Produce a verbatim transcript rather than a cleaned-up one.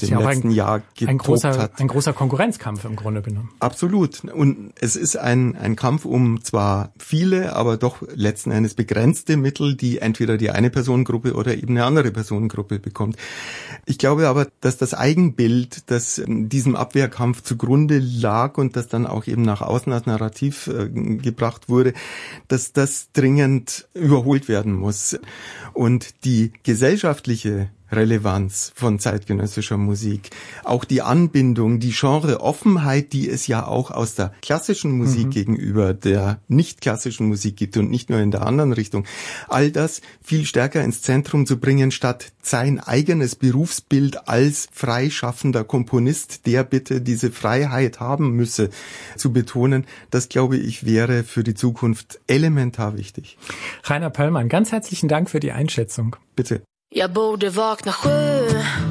im ja letzten ein, Jahr getobt ein großer, hat. Ein großer Konkurrenzkampf im Grunde genommen. Absolut. Und es ist ein, ein Kampf um zwar viele, aber doch letzten Endes begrenzte Mittel, die entweder die eine Personengruppe oder eben eine andere Personengruppe bekommt. Ich glaube aber, dass das Eigenbild, das diesem Abwehrkampf zugrunde lag und das dann auch eben nach außen als Narrativ äh, gebracht wurde, dass das dringend überholt werden muss. Und die gesellschaftliche Relevanz von zeitgenössischer Musik, auch die Anbindung, die Genreoffenheit, die es ja auch aus der klassischen Musik mhm. gegenüber der nicht klassischen Musik gibt und nicht nur in der anderen Richtung, all das viel stärker ins Zentrum zu bringen, statt sein eigenes Berufsbild als freischaffender Komponist, der bitte diese Freiheit haben müsse, zu betonen, das glaube ich wäre für die Zukunft elementar wichtig. Rainer Pöllmann, ganz herzlichen Dank für die Einschätzung. Bitte. Jag borde vakna sju